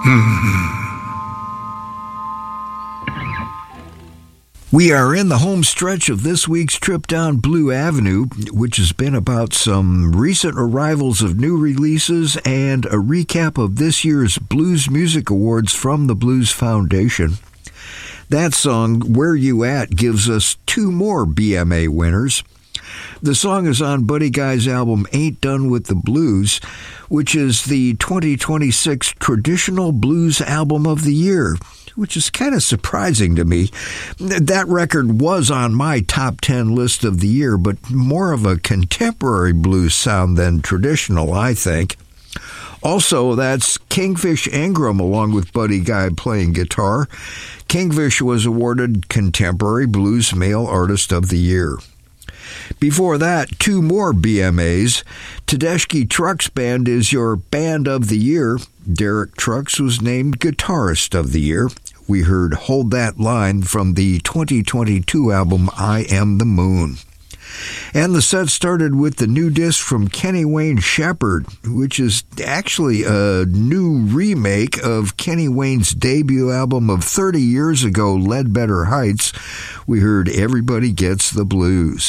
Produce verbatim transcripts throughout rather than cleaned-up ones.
We are in the home stretch of this week's trip down Blue Avenue, which has been about some recent arrivals of new releases and a recap of this year's Blues Music Awards from the Blues Foundation. That song, Where You At, gives us two more B M A winners. The song is on Buddy Guy's album Ain't Done With the Blues, which is the twenty twenty-six Traditional Blues Album of the Year, which is kind of surprising to me. That record was on my top ten list of the year, but more of a contemporary blues sound than traditional, I think. Also, that's Kingfish Ingram along with Buddy Guy playing guitar. Kingfish was awarded Contemporary Blues Male Artist of the Year. Before that, two more B M As. Tedeschi Trucks Band is your Band of the Year. Derek Trucks was named Guitarist of the Year. We heard Hold That Line from the twenty twenty-two album I Am the Moon. And the set started with the new disc from Kenny Wayne Shepherd, which is actually a new remake of Kenny Wayne's debut album of thirty years ago, Ledbetter Heights. We heard Everybody Gets the Blues.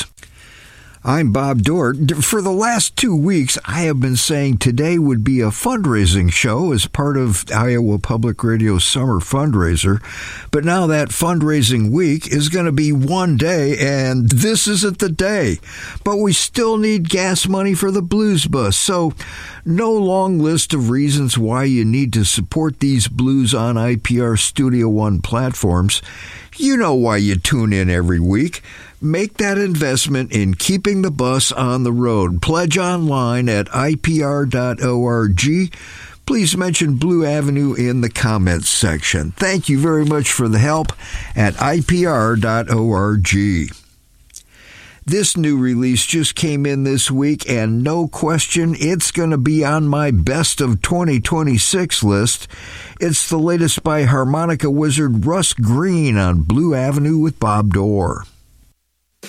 I'm Bob Dort. For the last two weeks, I have been saying today would be a fundraising show as part of Iowa Public Radio's summer fundraiser. But now that fundraising week is going to be one day, and this isn't the day. But we still need gas money for the Blues Bus, so no long list of reasons why you need to support these Blues on I P R Studio One platforms. You know why you tune in every week. Make that investment in keeping the bus on the road. Pledge online at I P R dot org. Please mention Blue Avenue in the comments section. Thank you very much for the help at I P R dot org. This new release just came in this week, and no question, it's going to be on my Best of twenty twenty-six list. It's the latest by harmonica wizard Russ Green on Blue Avenue with Bob Dorr.